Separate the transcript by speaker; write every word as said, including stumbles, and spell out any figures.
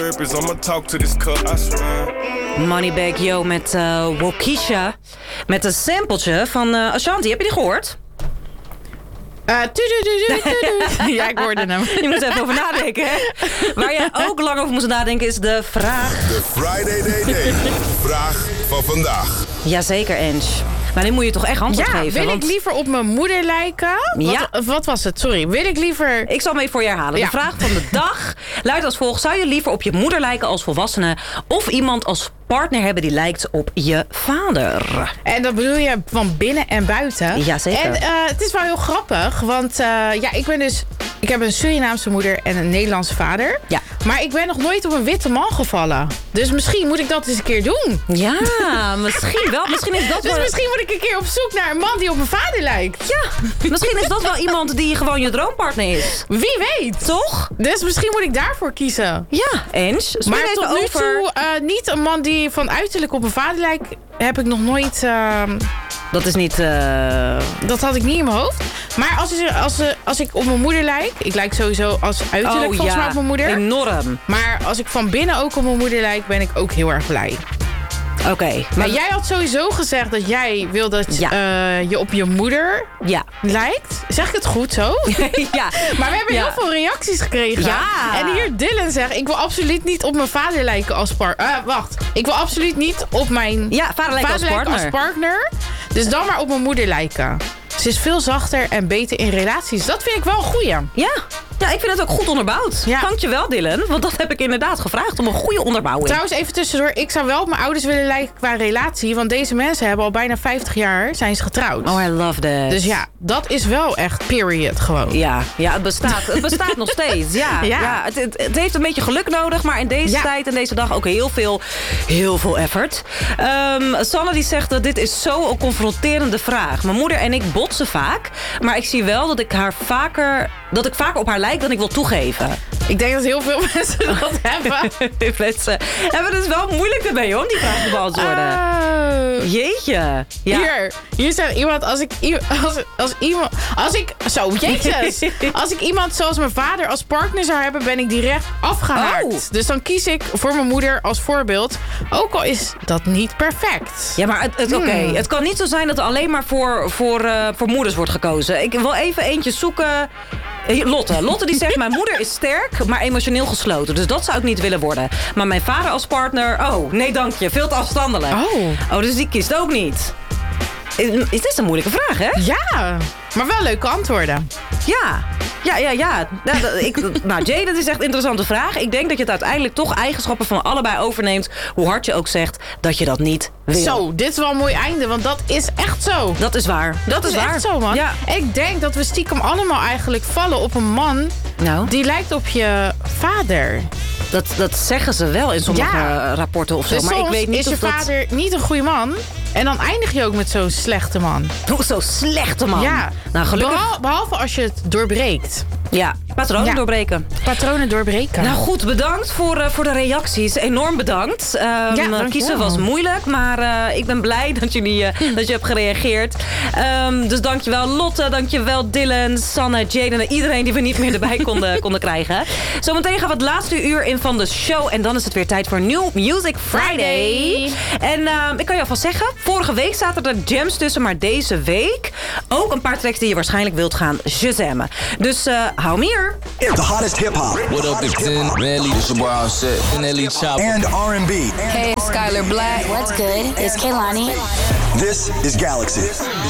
Speaker 1: Moneybag Yo met uh, Wokisha. Met een sampletje van uh, Ashanti. Heb je die gehoord?
Speaker 2: Uh, ja, ik hoorde hem.
Speaker 1: Je moet er even over nadenken, hè? Waar jij ook lang over moest nadenken is de vraag...
Speaker 3: De Friday Day Day. Vraag van vandaag.
Speaker 1: Jazeker, Ange. Maar nu moet je toch echt antwoord
Speaker 2: ja,
Speaker 1: geven.
Speaker 2: Wil
Speaker 1: want...
Speaker 2: ik liever op mijn moeder lijken?
Speaker 1: Ja.
Speaker 2: Wat, wat was het? Sorry. Wil ik liever...
Speaker 1: Ik zal hem even voor je herhalen.
Speaker 2: Ja.
Speaker 1: De vraag van de dag luidt als volgt. Zou je liever op je moeder lijken als volwassene... of iemand als partner hebben die lijkt op je vader?
Speaker 2: En dat bedoel je van binnen en buiten?
Speaker 1: Jazeker.
Speaker 2: En uh, het is wel heel grappig. Want uh, ja, ik ben dus... Ik heb een Surinaamse moeder en een Nederlandse vader.
Speaker 1: Ja.
Speaker 2: Maar ik ben nog nooit op een witte man gevallen. Dus misschien moet ik dat eens een keer doen.
Speaker 1: Ja, misschien wel. Misschien is dat
Speaker 2: dus
Speaker 1: wel...
Speaker 2: misschien moet ik een keer op zoek naar een man die op mijn vader lijkt.
Speaker 1: Ja, misschien is dat wel iemand die gewoon je droompartner is.
Speaker 2: Wie weet.
Speaker 1: Toch?
Speaker 2: Dus misschien moet ik daarvoor kiezen.
Speaker 1: Ja, eens.
Speaker 2: Maar tot nu
Speaker 1: over...
Speaker 2: toe uh, niet een man die van uiterlijk op mijn vader lijkt. Heb ik nog nooit... Uh...
Speaker 1: Dat is niet... Uh...
Speaker 2: Dat had ik niet in mijn hoofd. Maar als, als, als ik op mijn moeder lijk... Ik lijk sowieso als uiterlijk
Speaker 1: oh,
Speaker 2: volgens
Speaker 1: ja.
Speaker 2: mij op mijn moeder.
Speaker 1: Enorm.
Speaker 2: Maar als ik van binnen ook op mijn moeder lijk... ben ik ook heel erg blij.
Speaker 1: Oké. Okay,
Speaker 2: maar jij had sowieso gezegd dat jij wil dat ja. uh, je op je moeder
Speaker 1: ja.
Speaker 2: lijkt. Zeg ik het goed zo?
Speaker 1: Ja.
Speaker 2: Maar we hebben
Speaker 1: ja.
Speaker 2: heel veel reacties gekregen.
Speaker 1: Ja.
Speaker 2: En hier Dylan zegt... Ik wil absoluut niet op mijn vader lijken als partner. Uh, wacht. Ik wil absoluut niet op mijn
Speaker 1: ja, vader lijken als, partner.
Speaker 2: als partner. Dus dan maar op mijn moeder lijken. Ze is veel zachter en beter in relaties. Dat vind ik wel een goeie.
Speaker 1: Ja. Ja, ik vind het ook goed onderbouwd.
Speaker 2: Ja.
Speaker 1: Dankjewel, Dylan. Want dat heb ik inderdaad gevraagd om een goede onderbouwing.
Speaker 2: Trouwens, even tussendoor. Ik zou wel op mijn ouders willen lijken qua relatie. Want deze mensen hebben al bijna vijftig jaar zijn ze getrouwd.
Speaker 1: Oh, I love that.
Speaker 2: Dus ja, dat is wel echt period gewoon.
Speaker 1: Ja, ja het bestaat, het bestaat nog steeds. Ja, ja. ja het, het, het heeft een beetje geluk nodig. Maar in deze ja. tijd en deze dag ook heel veel, heel veel effort. Um, Sanne die zegt dat dit is zo een confronterende vraag. Mijn moeder en ik botsen vaak. Maar ik zie wel dat ik haar vaker... dat ik vaker op haar lijk dan ik wil toegeven.
Speaker 2: Ik denk dat heel veel mensen dat hebben.
Speaker 1: mensen hebben het wel moeilijk ermee om die vraag te beantwoorden. Uh, Jeetje. Ja.
Speaker 2: Hier, hier zegt iemand, als ik, als, als iemand, als ik, zo, jezus. Als ik iemand zoals mijn vader als partner zou hebben, ben ik direct afgehaakt. Oh. Dus dan kies ik voor mijn moeder als voorbeeld. Ook al is dat niet perfect.
Speaker 1: Ja, maar het, het, oké. Okay. Hmm. Het kan niet zo zijn dat er alleen maar voor, voor, uh, voor moeders wordt gekozen. Ik wil even eentje zoeken... Lotte. Lotte die zegt, mijn moeder is sterk, maar emotioneel gesloten. Dus dat zou ik niet willen worden. Maar mijn vader als partner, oh, nee dank je. Veel te afstandelijk.
Speaker 2: Oh,
Speaker 1: oh dus die kiest ook niet. Het is een moeilijke vraag, hè?
Speaker 2: Ja, maar wel leuke antwoorden.
Speaker 1: Ja, ja, ja, ja. Nou, ik, nou Jay, dat is echt een interessante vraag. Ik denk dat je het uiteindelijk toch eigenschappen van allebei overneemt. Hoe hard je ook zegt dat je dat niet wil.
Speaker 2: Zo, dit is wel een mooi einde, want dat is echt zo.
Speaker 1: Dat is waar. Dat, dat is, is waar.
Speaker 2: echt zo, man.
Speaker 1: Ja.
Speaker 2: Ik denk dat we stiekem allemaal eigenlijk vallen op een man... Nou. Die lijkt op je vader.
Speaker 1: Dat, dat zeggen ze wel in sommige ja. rapporten of zo.
Speaker 2: Dus
Speaker 1: maar ik weet niet
Speaker 2: is
Speaker 1: of
Speaker 2: je
Speaker 1: dat...
Speaker 2: vader niet een goede man... En dan eindig je ook met zo'n slechte man.
Speaker 1: Hoe zo'n slechte man?
Speaker 2: Ja,
Speaker 1: nou, gelukkig...
Speaker 2: Behal, behalve als je het doorbreekt.
Speaker 1: Ja, patronen ja. doorbreken.
Speaker 2: Patronen doorbreken.
Speaker 1: Nou goed, bedankt voor, uh, voor de reacties. Enorm bedankt. Um, ja, kiezen was moeilijk, maar uh, ik ben blij dat, jullie, uh, dat je hebt gereageerd. Um, dus dankjewel Lotte, dankjewel Dylan, Sanne, Jaden en iedereen die we niet meer erbij konden, konden krijgen. Zometeen gaan we het laatste uur in van de show. En dan is het weer tijd voor New Music Friday. En uh, ik kan je alvast zeggen, vorige week zaten er jams tussen, maar deze week ook een paar tracks die je waarschijnlijk wilt gaan shazammen. Dus uh, hou me hier.
Speaker 4: The hottest hip-hop.
Speaker 5: What up, it's Zen Rally. This is where I set. And Elite Chopper.
Speaker 4: And R and B.
Speaker 6: Hey, it's Skylar Black.
Speaker 7: What's good? It's Kehlani.
Speaker 4: This is Galaxy.